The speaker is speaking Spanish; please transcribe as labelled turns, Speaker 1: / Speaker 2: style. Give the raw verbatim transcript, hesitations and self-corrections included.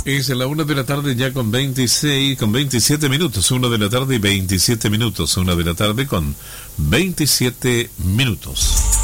Speaker 1: Es la una de la tarde ya con veintiséis, con veintisiete minutos. Una de la tarde y veintisiete minutos. Una de la tarde con veintisiete minutos.